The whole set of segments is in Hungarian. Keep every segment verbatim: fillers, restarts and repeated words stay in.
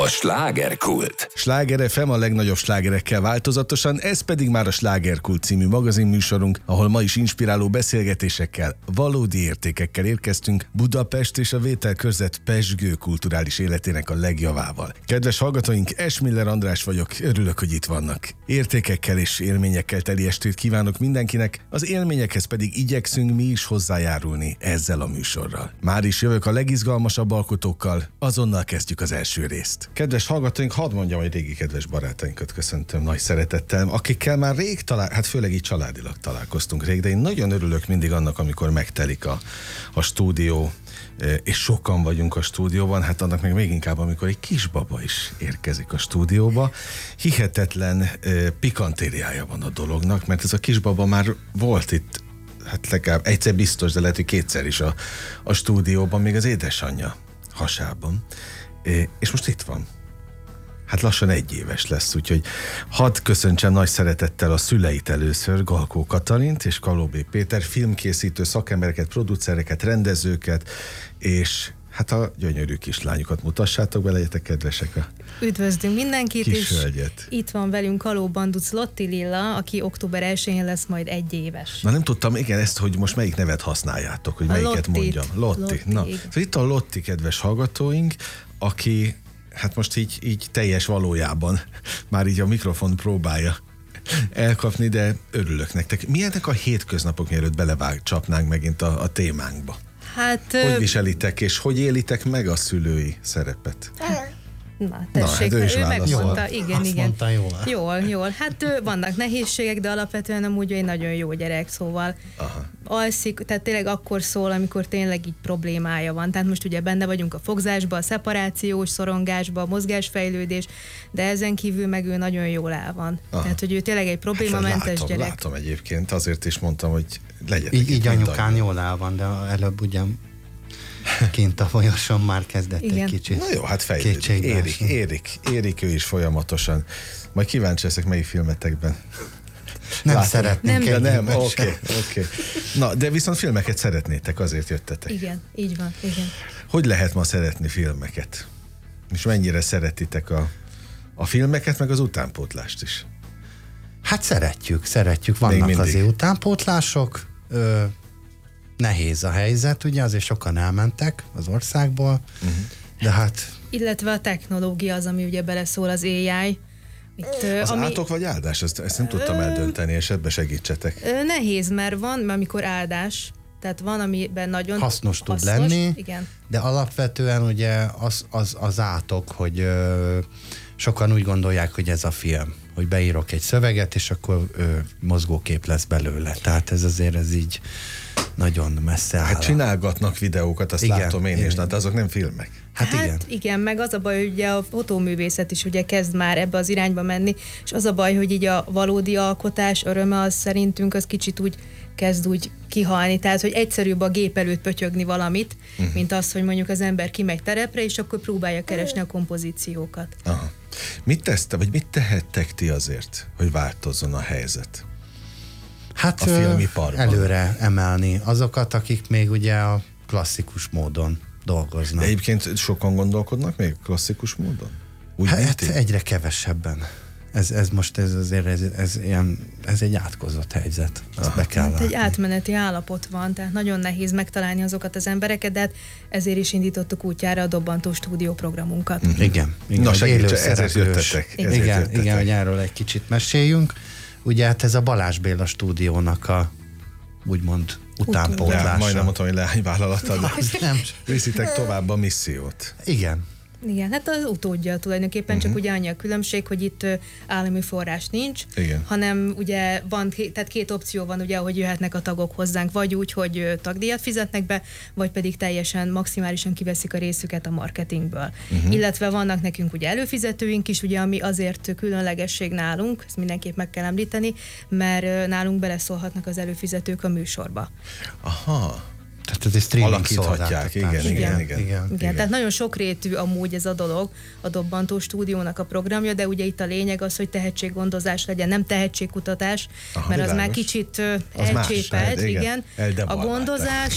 A slágerkult. Sláger ef em a legnagyobb slágerekkel változatosan, ez pedig már a Slágerkult című magazinműsorunk, ahol ma is inspiráló beszélgetésekkel, valódi értékekkel érkeztünk Budapest és a vételkörzet pezsgő kulturális életének a legjavával. Kedves hallgatóink, Esmiller András vagyok, örülök, hogy itt vannak. Értékekkel és élményekkel teli estét kívánok mindenkinek, az élményekhez pedig igyekszünk mi is hozzájárulni ezzel a műsorral. Már is jövök a legizgalmasabb alkotókkal, azonnal kezdjük az első részt. Kedves hallgatóink, hadd mondjam, hogy régi kedves barátainkat köszöntöm nagy szeretettel, akikkel már rég talál, hát főleg így családilag találkoztunk rég, de én nagyon örülök mindig annak, amikor megtelik a, a stúdió, és sokan vagyunk a stúdióban, hát annak meg még inkább, amikor egy kisbaba is érkezik a stúdióba. Hihetetlen pikantériája van a dolognak, mert ez a kisbaba már volt itt, hát legalább egyszer biztos, de lehet, hogy kétszer is a, a stúdióban, még az édesanyja hasában. És most itt van. Hát lassan egy éves lesz, úgyhogy hadd köszöntsem nagy szeretettel a szüleit először, Galkó Katalint és Kalóbé Péter, filmkészítő szakembereket, producereket, rendezőket, és hát a gyönyörű kislányukat mutassátok be, legyetek kedvesek a Üdvözlünk mindenkit, és hölgyet. Itt van velünk Kaló Banduc Lotti Lilla, aki október elsején lesz majd egy éves. Na nem tudtam, igen, ezt, hogy most melyik nevet használjátok, hogy a melyiket Lottit. mondjam. Lotti. Lotti. Na, szóval itt a Lotti, kedves hallgatóink, aki hát most így, így teljes valójában már így a mikrofon próbálja elkapni, de örülök nektek. Milyenek a hétköznapok, mielőtt belevág, csapnánk megint a, a témánkba? Hát... Hogy viselitek, és hogy élitek meg a szülői szerepet? Na, tessék, Na, hát ő, ő megmondta, jól. igen, Azt igen. mondta, jól. Jól, jól. Hát vannak nehézségek, de alapvetően amúgy egy nagyon jó gyerek, szóval Aha. alszik, tehát tényleg akkor szól, amikor tényleg így problémája van. Tehát most ugye benne vagyunk a fogzásba, a szeparációs szorongásba, a mozgásfejlődés, de ezen kívül meg ő nagyon jól el van. Aha. Tehát, hogy ő tényleg egy problémamentes hát, látom, gyerek. Látom egyébként, azért is mondtam, hogy legyetek Így, itt így mind anyukán annyi. jól el van, de előbb ugye kint a folyoson már kezdett Igen. egy kicsit Na jó, hát fejlődik. kétségbe Érik, esni. érik, érik ő is folyamatosan. Majd kíváncsi leszek, melyik filmetekben. Nem Látom. szeretnénk Nem, de nem, egyikben oké, sem. oké. Na, de viszont filmeket szeretnétek, azért jöttetek. Igen, így van, igen. Hogy lehet ma szeretni filmeket? És mennyire szeretitek a, a filmeket, meg az utánpótlást is? Hát szeretjük, szeretjük. Még Vannak mindig. azért utánpótlások. Ö, nehéz a helyzet, ugye, azért sokan elmentek az országból, uh-huh. de hát... Illetve a technológia az, ami ugye beleszól, az á i. Itt, Az ami... átok vagy áldás? Ezt, ezt nem tudtam eldönteni, és ebbe segítsetek. Ö, Nehéz, mert van, amikor áldás, tehát van, amiben nagyon hasznos tud hasznos, lenni, igen. de alapvetően ugye az, az, az átok, hogy ö, sokan úgy gondolják, hogy ez a film, hogy beírok egy szöveget, és akkor ö, mozgókép lesz belőle. Tehát ez azért ez így nagyon messze áll. Hát csinálgatnak videókat, azt Igen, látom én igen. is, de azok nem filmek. Hát, hát igen. igen, meg az a baj, hogy ugye a fotóművészet is ugye kezd már ebbe az irányba menni, és az a baj, hogy így a valódi alkotás öröme az szerintünk az kicsit úgy kezd úgy kihalni, tehát hogy egyszerűbb a gép előtt pötyögni valamit, uh-huh. mint az, hogy mondjuk az ember kimegy terepre, és akkor próbálja keresni a kompozíciókat. Aha. Mit teszte, vagy mit tehettek ti azért, hogy változzon a helyzet? Hát a filmiparban. előre emelni azokat, akik még ugye a klasszikus módon dolgoznak. De egyébként sokan gondolkodnak még klasszikus módon? Úgy, Hát mint ti? egyre kevesebben. Ez, ez most ez azért ez, ez, ilyen, ez egy átkozott helyzet. Azt be kell Hát látni. egy átmeneti állapot van, tehát nagyon nehéz megtalálni azokat az embereket, de hát ezért is indítottuk útjára a Dobbantó stúdió programunkat. Mm. Igen. igen Na az segíts, élő ezért szereplős. jöttetek. Igen, Ezért igen, jöttetek. igen, hogy erről egy kicsit meséljünk. Ugye hát ez a Balázs Béla stúdiónak a úgymond Le, utánpótlása. majdnem mondtam, hogy leányvállalata, de Nem. viszitek tovább a missziót. Igen. Igen, hát az utódja tulajdonképpen, uh-huh. csak ugye annyi a különbség, hogy itt ö, állami forrás nincs, Igen. hanem ugye van, tehát két opció van ugye, hogy jöhetnek a tagok hozzánk, vagy úgy, hogy ö, tagdíjat fizetnek be, vagy pedig teljesen, maximálisan kiveszik a részüket a marketingből. Uh-huh. Illetve vannak nekünk ugye előfizetőink is, ugye, ami azért különlegesség nálunk, ezt mindenképp meg kell említeni, mert ö, nálunk beleszólhatnak az előfizetők a műsorba. Aha. Tehát ez egy streaming Alakíthatják, igen, szolgáltatás. igen, igen. igen. Igen, Igen. tehát nagyon sokrétű amúgy ez a dolog, a Dobbantó stúdiónak a programja, de ugye itt a lényeg az, hogy tehetséggondozás legyen, nem tehetségkutatás, Aha, mert az világos. már kicsit ö, Az más, elcsépelt, hát igen, igen. A eldevalválták. gondozás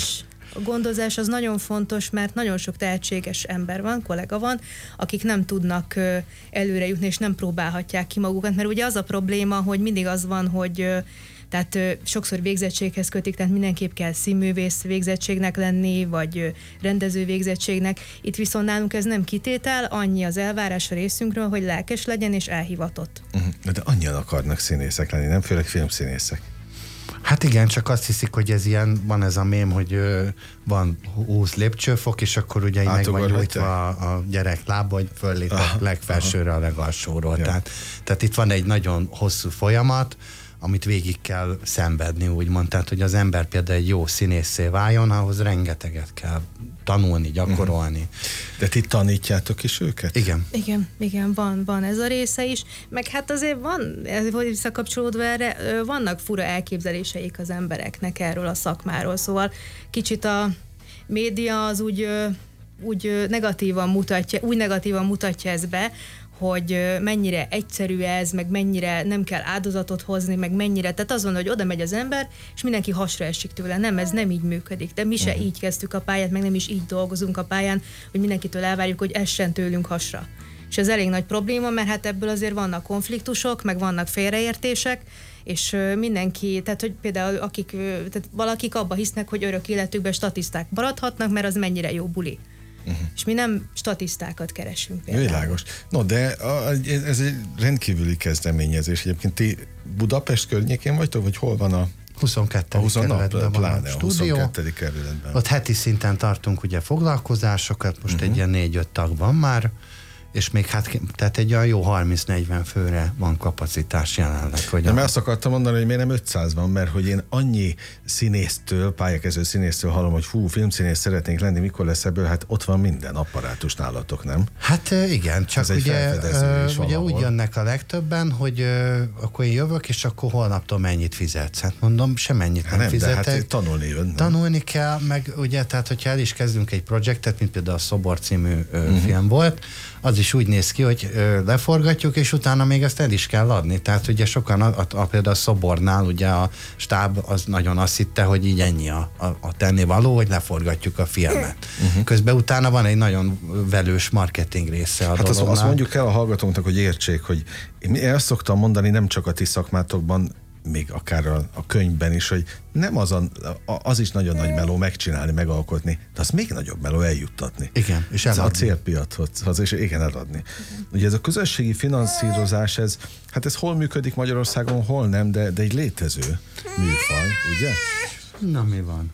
A gondozás az nagyon fontos, mert nagyon sok tehetséges ember van, kollega van, akik nem tudnak előre jutni, és nem próbálhatják ki magukat, mert ugye az a probléma, hogy mindig az van, hogy tehát ö, sokszor végzettséghez kötik, tehát mindenképp kell színművész végzettségnek lenni, vagy ö, rendező végzettségnek. Itt viszont nálunk ez nem kitétel, annyi az elvárás a részünkről, hogy lelkes legyen és elhivatott. Uh-huh. De annyian akarnak színészek lenni, nem? Főleg filmszínészek. Hát igen, csak azt hiszik, hogy ez ilyen, van ez a mém, hogy ö, van húsz lépcsőfok, és akkor ugye meg van nyújtva a, a gyerek lába, hogy föllép a legfelsőre, a legalsóról. Ja. Tehát, tehát itt van egy nagyon hosszú folyamat, amit végig kell szenvedni, úgymond. Tehát, hogy az ember például egy jó színészé váljon, ahhoz rengeteget kell tanulni, gyakorolni. De ti tanítjátok is őket? Igen. Igen, igen, van, van ez a része is. Meg hát azért van, hogy visszakapcsolódva erre, vannak fura elképzeléseik az embereknek erről a szakmáról. Szóval kicsit a média az úgy, úgy negatívan mutatja, úgy negatívan mutatja ezt be, hogy mennyire egyszerű ez, meg mennyire nem kell áldozatot hozni, meg mennyire, tehát az van, hogy oda megy az ember, és mindenki hasra esik tőle. Nem, ez nem így működik. De mi se uh-huh. így kezdtük a pályát, meg nem is így dolgozunk a pályán, hogy mindenkitől elvárjuk, hogy essen tőlünk hasra. És ez elég nagy probléma, mert hát ebből azért vannak konfliktusok, meg vannak félreértések, és mindenki, tehát hogy például akik, tehát valakik abba hisznek, hogy örök életükben statiszták maradhatnak, mert az mennyire jó buli. Uh-huh. És mi nem statisztákat keresünk például. Világos. No, de a, ez egy rendkívüli kezdeményezés. Egyébként ti Budapest környékén vagytok, vagy hol van a huszonkettő kerületben van a stúdió. huszonkettő kerületben. Ott heti szinten tartunk ugye foglalkozásokat, most uh-huh. egy ilyen négy-öt tag van már, és még hát, tehát egy olyan jó harminc-negyven főre van kapacitás jelenleg. Hogy de a... mert azt akartam mondani, hogy miért nem ötszáz van, mert hogy én annyi színésztől, pályakező színésztől hallom, hogy fú, filmszínész szeretnénk lenni, mikor lesz ebből, hát ott van minden apparátus nálatok, nem? Hát igen, csak ez ugye, ugye úgy jönnek a legtöbben, hogy uh, akkor én jövök, és akkor holnaptól mennyit fizetsz. Hát mondom, semennyit hát nem, nem fizetek. De hát tanulni jön. Tanulni kell, meg ugye, tehát hogyha el is kezdünk egy projektet, mint például a Szobor című uh, uh-huh. film volt, az is úgy néz ki, hogy ö, leforgatjuk, és utána még ezt el is kell adni. Tehát ugye sokan, a, a, például a Szobornál ugye a stáb az nagyon azt hitte, hogy így ennyi a, a, a tennivaló, hogy leforgatjuk a filmet. Uh-huh. Közben utána van egy nagyon velős marketing része a hát dolognak. Azt, azt mondjuk el a hallgatónknak, hogy értsék, hogy én azt szoktam mondani, nem csak a ti szakmátokban, még akár a, a könyvben is, hogy nem az, a, az is nagyon nagy meló megcsinálni, megalkotni, de az még nagyobb meló eljuttatni. Igen, és eladni. A célpiachoz, és igen, eladni. Igen. Ugye ez a közösségi finanszírozás, ez, hát ez hol működik Magyarországon, hol nem, de, de egy létező műfaj, ugye? Na, mi van?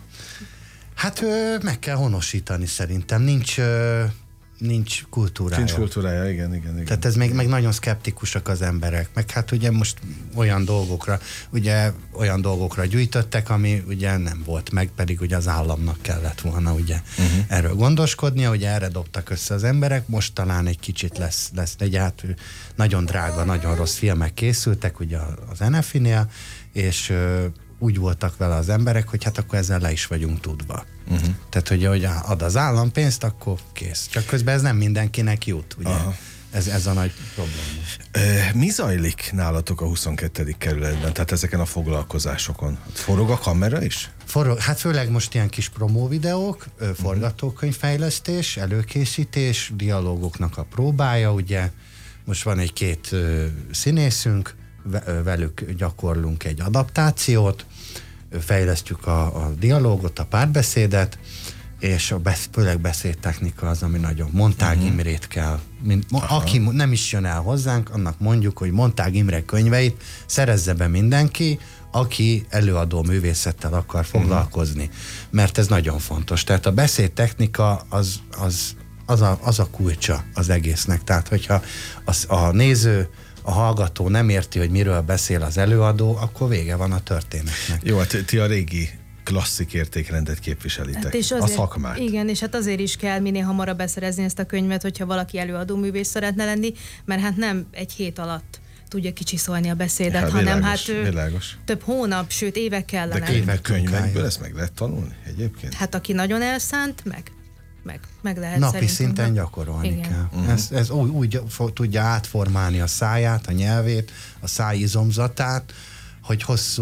Hát ö, meg kell honosítani szerintem. Nincs... Ö, nincs kultúrája. Nincs kultúrája, igen, igen, igen. Tehát ez még, meg nagyon szkeptikusak az emberek. Meg hát ugye most olyan dolgokra, ugye olyan dolgokra gyűjtöttek, ami ugye nem volt meg, pedig ugye az államnak kellett volna ugye uh-huh. erről gondoskodnia, ugye erre dobtak össze az emberek, most talán egy kicsit lesz, lesz de hát nagyon drága, nagyon rossz filmek készültek ugye az en ef i-nél, és úgy voltak vele az emberek, hogy hát akkor ezzel le is vagyunk tudva. Uh-huh. Tehát, hogy, hogy ad az állam pénzt, akkor kész. Csak közben ez nem mindenkinek jut, ugye? Ez, ez a nagy probléma. Mi zajlik nálatok a huszonkettedik kerületben, tehát ezeken a foglalkozásokon? Forog a kamera is? Forog, hát főleg most ilyen kis promó videók, forgatókönyvfejlesztés, előkészítés, dialógoknak a próbája, ugye? Most van egy-két színészünk, velük gyakorlunk egy adaptációt, fejlesztjük a, a dialógot, a párbeszédet, és a besz, főleg beszédtechnika az, ami nagyon. Montág uh-huh. Imrét kell. Mint, aki nem is jön el hozzánk, annak mondjuk, hogy Montág Imre könyveit szerezze be mindenki, aki előadó művészettel akar foglalkozni. Uh-huh. Mert ez nagyon fontos. Tehát a beszédtechnika az, az, az, a, az a kulcsa az egésznek. Tehát, hogyha az, a néző a hallgató nem érti, hogy miről beszél az előadó, akkor vége van a történetnek. Jó, hát ti a régi klasszik értékrendet képviselitek. Hát és azért, a szakmát. Igen, és hát azért is kell minél hamarabb beszerezni ezt a könyvet, hogyha valaki előadó művész szeretne lenni, mert hát nem egy hét alatt tudja kicsiszolni a beszédet, hát, hanem világos, hát világos. Több hónap, sőt évek kellene. De évek könyvekből ezt meg lehet tanulni egyébként? Hát aki nagyon elszánt, meg. Meg, meg lehet napi szerintem. Szinten gyakorolni igen. kell. Uh-huh. Ez, ez úgy, úgy tudja átformálni a száját, a nyelvét, a szájizomzatát, hogy hosszú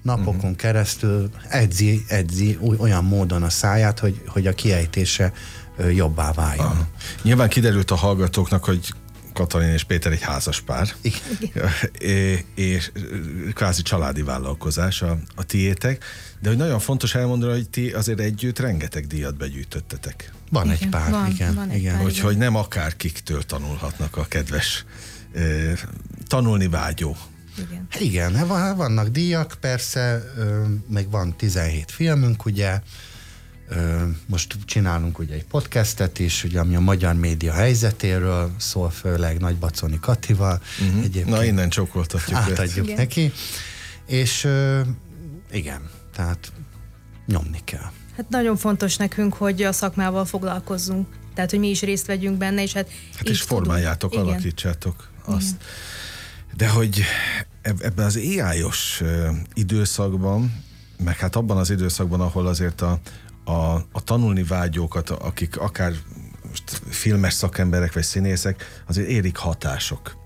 napokon uh-huh. keresztül edzi, edzi olyan módon a száját, hogy, hogy a kiejtése jobbá váljon. Aha. Nyilván kiderült a hallgatóknak, hogy Katalin és Péter egy házas pár, és, és kvázi családi vállalkozás a, a tiétek, de hogy nagyon fontos elmondani, hogy ti azért együtt rengeteg díjat begyűjtöttetek. Van igen, egy pár, van, igen. Van egy igen. Pár, Úgyhogy nem akárkiktől tanulhatnak a kedves eh, tanulni vágyó. Igen, igen, vannak díjak, persze, meg van tizenhét filmünk, ugye, most csinálunk ugye egy podcastet is, ugye, ami a magyar média helyzetéről szól, főleg Nagybaconi Katival. Uh-huh. Na, innen csókoltatjuk. Átadjuk őt. neki. És igen, tehát nyomni kell. Hát nagyon fontos nekünk, hogy a szakmával foglalkozzunk. Tehát, hogy mi is részt vegyünk benne, és hát Hát és formáljátok, tudunk. alakítsátok azt. Igen. De hogy ebben az á í-os időszakban, meg hát abban az időszakban, ahol azért a, a, a tanulni vágyókat, akik akár most filmes szakemberek vagy színészek, azért érik hatások.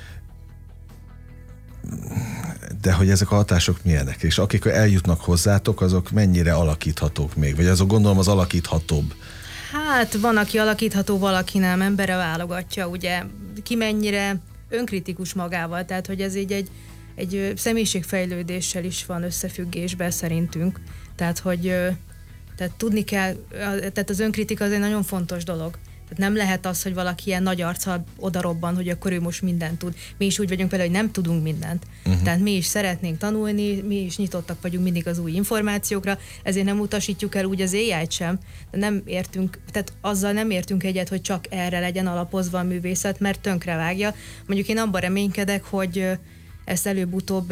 De hogy ezek a hatások milyenek? És akik eljutnak hozzátok, azok mennyire alakíthatók még? Vagy azok gondolom az alakíthatóbb? Hát van, aki alakítható, valaki nem, embere válogatja, ugye, ki mennyire önkritikus magával, tehát hogy ez így egy, egy személyiségfejlődéssel is van összefüggésben szerintünk, tehát hogy tehát tudni kell, tehát az önkritika az egy nagyon fontos dolog. Tehát nem lehet az, hogy valaki ilyen nagy arccal odarobban, hogy akkor ő most mindent tud. Mi is úgy vagyunk vele, hogy nem tudunk mindent. Uh-huh. Tehát mi is szeretnénk tanulni, mi is nyitottak vagyunk mindig az új információkra, ezért nem utasítjuk el úgy az á í-t sem, de nem értünk, tehát azzal nem értünk egyet, hogy csak erre legyen alapozva a művészet, mert tönkrevágja. Mondjuk én abban reménykedek, hogy ezt előbb-utóbb,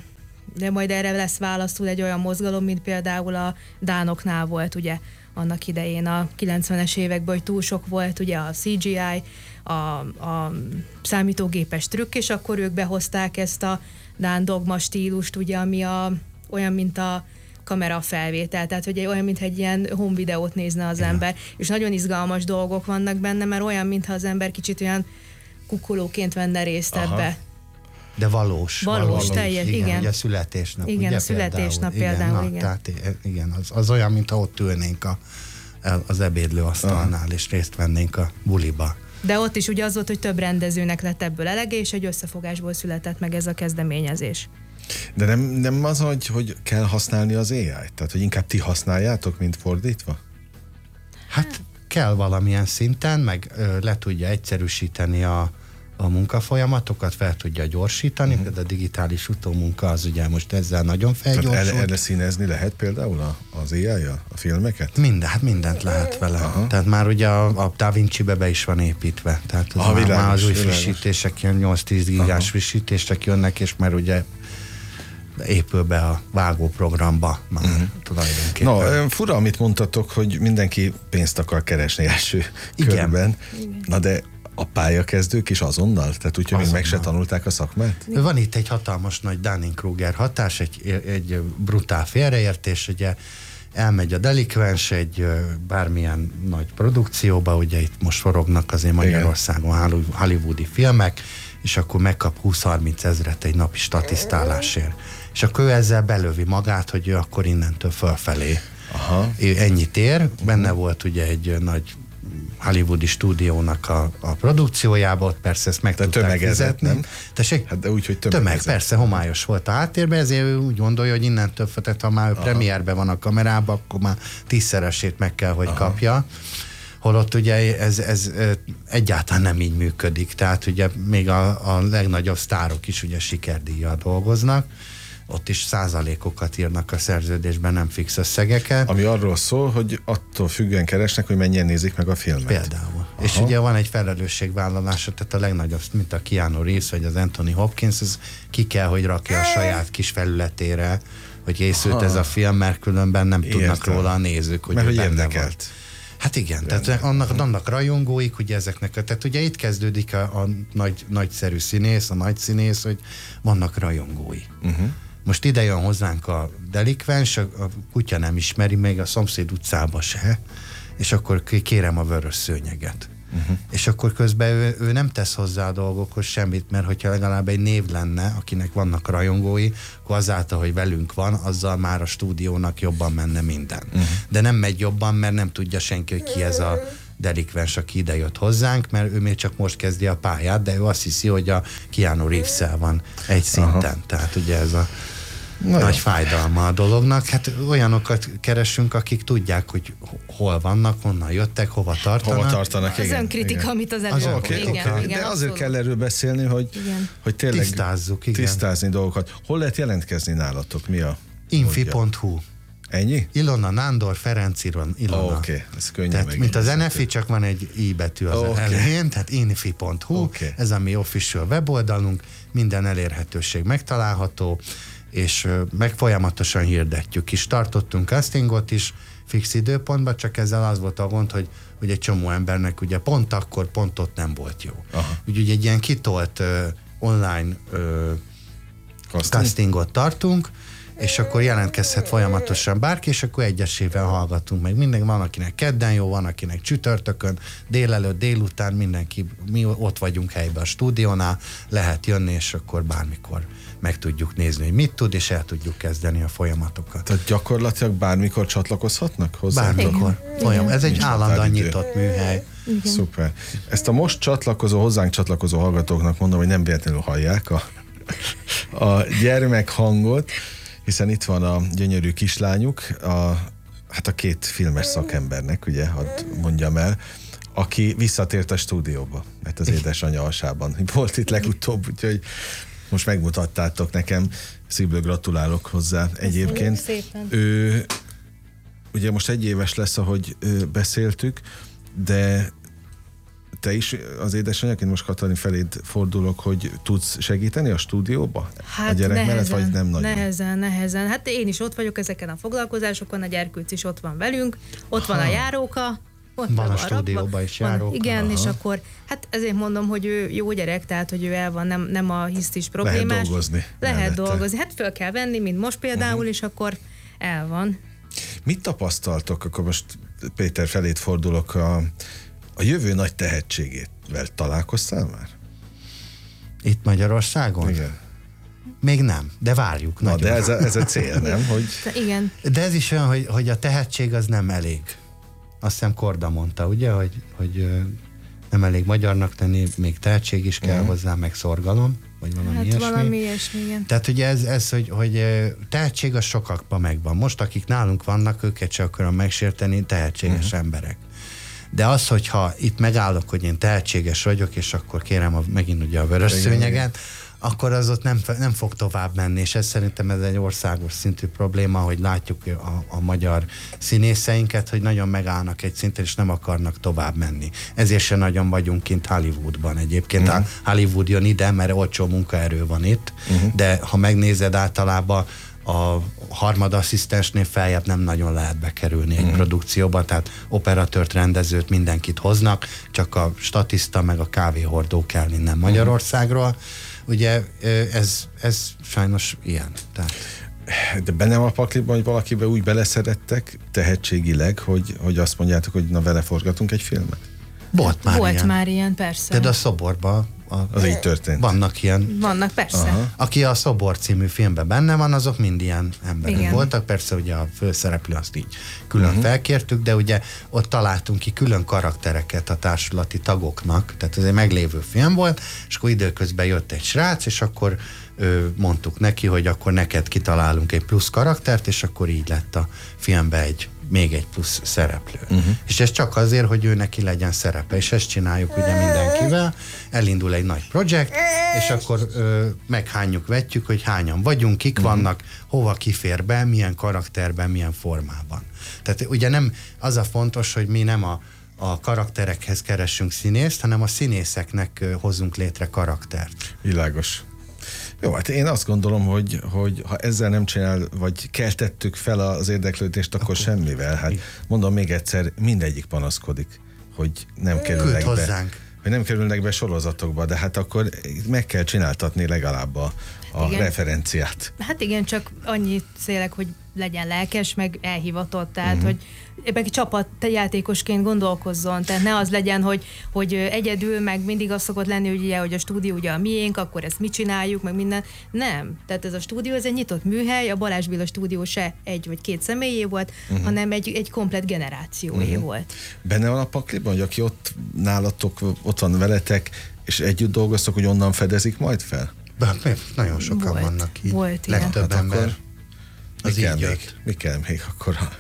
de majd erre lesz válaszul egy olyan mozgalom, mint például a dánoknál volt, ugye, annak idején a kilencvenes években, hogy túl sok volt ugye a cé gé í, a, a számítógépes trükk, és akkor ők behozták ezt a dán dogma stílust, ugye, ami a, olyan, mint a kamera felvétel, tehát hogy olyan, mintha egy ilyen home videót nézne az Igen. ember, és nagyon izgalmas dolgok vannak benne, mert olyan, mintha az ember kicsit olyan kukkolóként venne részt Aha. ebbe. De valós. Valós, valós teljes, igen. igen. Ugye a születésnap. Igen, ugye, a születésnap például, például, igen. igen. Na, tehát, igen, az, az olyan, mintha ott ülnénk a, az ebédlőasztalnál, uh-huh. és részt vennénk a buliba. De ott is ugye az volt, hogy több rendezőnek lett ebből elege, és egy összefogásból született meg ez a kezdeményezés. De nem, nem az, hogy, hogy kell használni az á í-t? Tehát, hogy inkább ti használjátok, mint fordítva? Hát kell valamilyen szinten, meg ö, le tudja egyszerűsíteni a a munkafolyamatokat, fel tudja gyorsítani, uh-huh. de a digitális utómunka az ugye most ezzel nagyon felgyorsult. Tehát erre színezni lehet például a, az á í-jal, a filmeket? Minden, hát mindent lehet vele. Aha. Tehát már ugye a, a Da Vinci-be be is van építve. Tehát az Aha, már, világos, már az új világos. frissítések, ilyen nyolc-tíz gigás Aha. frissítések jönnek, és már ugye épül be a vágóprogramba már uh-huh. tulajdonképpen. Na, fura, amit mondtatok, hogy mindenki pénzt akar keresni első Igen. körben. Igen. Na de a pályakezdők is azonnal? Tehát úgy, hogy még meg se tanulták a szakmát? Van itt egy hatalmas nagy Dunning-Kruger hatás, egy, egy brutál félreértés, ugye elmegy a delikvens egy bármilyen nagy produkcióba, ugye itt most forognak azért Magyarországon hollywoodi filmek, és akkor megkap húsz-harminc ezret egy napi statisztálásért. És akkor ő ezzel belövi magát, hogy ő akkor innentől fölfelé Aha. ennyit ér. Benne uh-huh. volt ugye egy nagy hollywoodi stúdiónak a, a produkciójába, ott persze ezt meg de tudták fizetni. Nem? Tessék? Hát de úgy, hogy tömeg, persze, homályos volt a háttérben, ezért ő úgy gondolja, hogy innentől, tehát ha már premierben van a kamerában, akkor már tízszeresét meg kell, hogy Aha. kapja. Holott ugye ez, ez egyáltalán nem így működik. Tehát ugye még a, a legnagyobb sztárok is ugye sikerdíjjal dolgoznak, ott is százalékokat írnak a szerződésben, nem fix összegeket. Ami arról szól, hogy attól függően keresnek, hogy mennyien nézik meg a filmet. Például. Aha. És ugye van egy felelősségvállalása, tehát a legnagyobb, mint a Keanu Reeves vagy az Anthony Hopkins, az ki kell, hogy rakja a saját kis felületére, hogy készült Aha. ez a film, mert különben nem Értem. tudnak róla a nézők, hogy mert hogy benne érdekelt. Van. Hát igen, Benne. tehát annak, annak rajongóik, ugye ezeknek, tehát ugye itt kezdődik a, a nagy, nagyszerű színész, a nagy színész, hogy vannak rajongói. Uh-huh. Most ide jön hozzánk a delikvens, a, a kutya nem ismeri, még a szomszéd utcába se, és akkor kérem a vörös szőnyeget. Uh-huh. És akkor közben ő, ő nem tesz hozzá a dolgokhoz semmit, mert hogyha legalább egy név lenne, akinek vannak rajongói, akkor azáltal, hogy velünk van, azzal már a stúdiónak jobban menne minden. Uh-huh. De nem megy jobban, mert nem tudja senki, hogy ki ez a delikvens, aki ide jött hozzánk, mert ő még csak most kezdi a pályát, de ő azt hiszi, hogy a Keanu Reeves-szel van egy szinten. Aha. Tehát ugye ez a Na nagy jó. fájdalma a dolognak. Hát olyanokat keresünk, akik tudják, hogy hol vannak, honnan jöttek, hova tartanak. Hova tartanak, az önkritika, amit az előbb. Okay, okay. igen, igen, de azért kell erről beszélni, hogy, hogy tényleg tisztázzuk, igen. tisztázni dolgokat. Hol lehet jelentkezni nálatok? Mi a infi pont hu Ennyi? Ilona Nándor, Ferenc Ilona. Oh, Oké, okay. Ez könnyű tehát, mint az en ef i, csak van egy i betű az oh, elején, okay. tehát infi pont hu, okay. ez a mi official weboldalunk, minden elérhetőség megtalálható, és meg folyamatosan hirdetjük is. Tartottunk castingot is fix időpontban, csak ezzel az volt a gond, hogy, hogy egy csomó embernek ugye pont akkor, pont ott nem volt jó. Úgyhogy egy ilyen kitolt uh, online uh, Casting? castingot tartunk, és akkor jelentkezhet folyamatosan bárki, és akkor egyesével hallgatunk meg. Minden van, akinek kedden jó, van, akinek csütörtökön, délelőtt, délután, mindenki, mi ott vagyunk helyben a stúdiónál, lehet jönni, és akkor bármikor meg tudjuk nézni, hogy mit tud, és el tudjuk kezdeni a folyamatokat. Tehát gyakorlatilag bármikor csatlakozhatnak hozzá? Bármikor. Folyam. Ez egy állandóan nyitott műhely. Igen. Szuper. Ezt a most csatlakozó, hozzánk csatlakozó hallgatóknak mondom, hogy nem véletlenül hallják a, a gyermekhangot, hiszen itt van a gyönyörű kislányuk, a, hát a két filmes szakembernek, ugye, hadd mondjam el, aki visszatért a stúdióba, mert az édesanyja alsában volt itt legutóbb, úgyhogy most megmutattátok nekem, szívből gratulálok hozzá egyébként. Ő ugye most egy éves lesz, ahogy ő, beszéltük, de te is az édesanyjaként most Katalin feléd fordulok, hogy tudsz segíteni a stúdióba? Hát a gyerek nehezen, mellett, vagy nem nagyon? Nehezen, nehezen. Hát én is ott vagyok ezeken a foglalkozásokon, a Gyerkőc is ott van velünk, ott Aha. van a járóka, ott van a stúdióban is járóka. Igen, Aha. és akkor, hát ezért mondom, hogy ő jó gyerek, tehát, hogy ő el van, nem, nem a hisztis problémás. Lehet dolgozni. Lehet mellette. dolgozni. Hát föl kell venni, mint most például, uh-huh. és akkor el van. Mit tapasztaltok, akkor most Péter felét fordulok, a, a jövő nagy tehetségével találkoztál már? Itt Magyarországon? Igen. Még nem, de várjuk. Na, de ez a, ez a cél, nem? Hogy... De igen. De ez is olyan, hogy, hogy a tehetség az nem elég. Azt hiszem Korda mondta, ugye, hogy, hogy nem elég magyarnak lenni, még tehetség is kell uh-huh. hozzá, meg szorgalom, vagy valami hát ilyesmi. valami ilyesmi, igen. Tehát ugye ez, ez hogy, hogy tehetség az sokakban megvan. Most, akik nálunk vannak, őket sem akarom megsérteni, tehetséges uh-huh. emberek. De az, hogyha itt megállok, hogy én tehetséges vagyok, és akkor kérem a, megint ugye a vörös szőnyeget, akkor az ott nem, nem fog tovább menni, és ez szerintem ez egy országos szintű probléma, hogy látjuk a, a magyar színészeinket, hogy nagyon megállnak egy szinten, és nem akarnak tovább menni. Ezért se nagyon vagyunk kint Hollywoodban egyébként. Uh-huh. Hollywood jön ide, mert olcsó munkaerő van itt, uh-huh. de ha megnézed általában a harmadasszisztensnél feljebb nem nagyon lehet bekerülni egy mm. produkcióba, tehát operatőrt, rendezőt, mindenkit hoznak, csak a statiszta meg a kávéhordó kell innen Magyarországról. Ugye ez, ez sajnos ilyen. Tehát. De benne van a pakliban, hogy valakibe úgy beleszerettek tehetségileg, hogy, hogy azt mondjátok, hogy na vele forgatunk egy filmet? Volt már Volt ilyen. már ilyen, persze. De a szoborban A, az így történt. Vannak ilyen. Vannak, persze. Aha. Aki a Szobor című filmben benne van, azok mind ilyen emberek Igen. voltak. Persze ugye a főszereplő azt így külön uh-huh. felkértük, de ugye ott találtunk ki külön karaktereket a társulati tagoknak, tehát ez egy meglévő film volt, és akkor időközben jött egy srác, és akkor ő, mondtuk neki, hogy akkor neked kitalálunk egy plusz karaktert, és akkor így lett a filmbe egy még egy plusz szereplő. Uh-huh. És ez csak azért, hogy ő neki legyen szerepe, és ezt csináljuk ugye mindenkivel, elindul egy nagy projekt, és akkor ö, meghányjuk, vetjük, hogy hányan vagyunk, kik uh-huh. vannak, hova kifér be, milyen karakterben, milyen formában. Tehát ugye nem az a fontos, hogy mi nem a, a karakterekhez keresünk színészt, hanem a színészeknek ö, hozunk létre karaktert. Világos. Jó, hát én azt gondolom, hogy, hogy ha ezzel nem csinál, vagy keltettük fel az érdeklődést, akkor, akkor semmivel. Hát mondom még egyszer, mindegyik panaszkodik, hogy nem kerülnek be, hozzánk. hogy nem kerülnek be sorozatokba, de hát akkor meg kell csináltatni legalább a, a referenciát. Hát igen, csak annyit szélek, hogy legyen lelkes, meg elhivatott, tehát uh-huh. hogy ebben csapatjátékosként gondolkozzon, tehát ne az legyen, hogy, hogy egyedül, meg mindig az szokott lenni, hogy, ugye, hogy a stúdió ugye a miénk, akkor ezt mit csináljuk, meg minden. Nem. Tehát ez a stúdió, ez egy nyitott műhely, a Balázs Béla stúdió se egy vagy két személyé volt, uh-huh. hanem egy, egy komplett generációé uh-huh. volt. Benne van a pakliban, hogy aki ott nálatok, ott van veletek, és együtt dolgoztok, hogy onnan fedezik majd fel? De, nagyon sokan volt, vannak így. Volt, legtöbb hát ember. Akkor az mi, kell így még, mi kell még akkor a,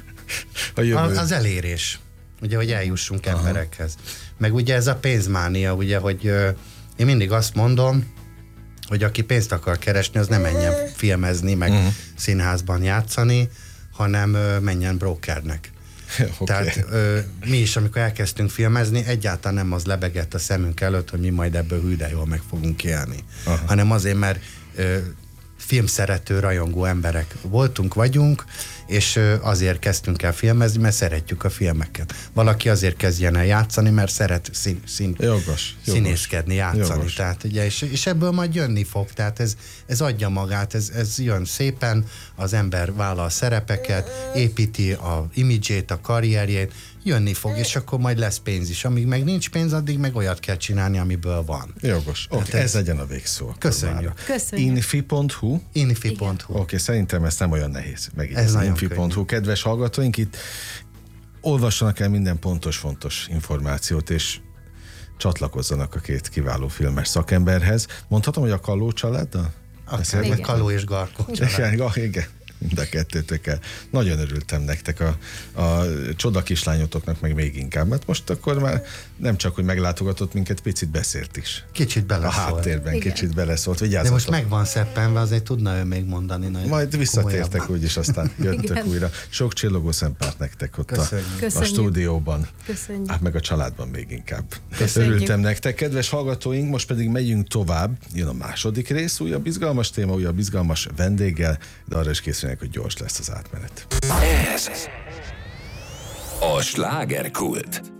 a jövő? A, az elérés. Ugye, hogy eljussunk Aha. emberekhez. Meg ugye ez a pénzmánia, ugye, hogy ö, én mindig azt mondom, hogy aki pénzt akar keresni, az nem menjen filmezni, meg uh-huh. színházban játszani, hanem ö, menjen brokernek. Okay. Tehát ö, mi is, amikor elkezdtünk filmezni, egyáltalán nem az lebegett a szemünk előtt, hogy mi majd ebből hű de jól meg fogunk élni. Aha. Hanem azért, mert ö, filmszerető, rajongó emberek voltunk, vagyunk, és ö, azért kezdtünk el filmezni, mert szeretjük a filmeket. Valaki azért kezdjen el játszani, mert szeret szín, szín, jogos, jogos. színészkedni, játszani. Jogos. Tehát, ugye, és, és ebből majd jönni fog. Tehát ez, ez adja magát, ez, ez jön szépen, az ember vállal szerepeket, építi a imidzsét, a karrierjét, jönni fog, és akkor majd lesz pénz is. Amíg meg nincs pénz, addig meg olyat kell csinálni, amiből van. Jogos. Oké, okay, ez, ez legyen a végszó. Köszönjük. Köszönjük. Infi pont hu Infi pont hu Oké, okay, szerintem ez nem olyan nehéz. Ez Infi pont hu Kedves hallgatóink, itt olvassanak el minden pontos, fontos információt, és csatlakozzanak a két kiváló filmes szakemberhez. Mondhatom, hogy a Kalló családdal? Akár Kalló és Garkó család. Igen, igen. Mind a kettőtökkel. Nagyon örültem nektek, a, a csoda kislányotoknak meg még inkább, mert most akkor már nem csak, hogy meglátogatott minket, picit beszélt is. Kicsit beleszólt. A háttérben Igen. kicsit beleszólt. Vigyázzatok. De most meg van szeppenve, azért tudna ő még mondani. Majd visszatértek úgyis, aztán jöttök újra. Sok csillogó szempárt nektek ott a, a stúdióban. Köszönjük. Hát meg a családban még inkább. Köszönjük. Örültem nektek. Kedves hallgatóink, most pedig megyünk tovább. Jön a második rész, újabb izgalmas téma, újabb izgalmas vendéggel, de arra is készülnek, hogy gyors lesz az átmenet. Ez a Slágerkult.